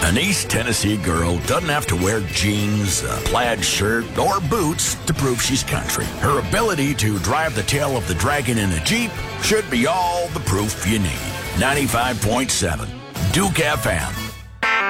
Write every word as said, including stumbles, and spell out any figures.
An East Tennessee girl doesn't have to wear jeans, a plaid shirt, or boots to prove she's country. Her ability to drive the tail of the dragon in a Jeep should be all the proof you need. ninety-five point seven Duke F M.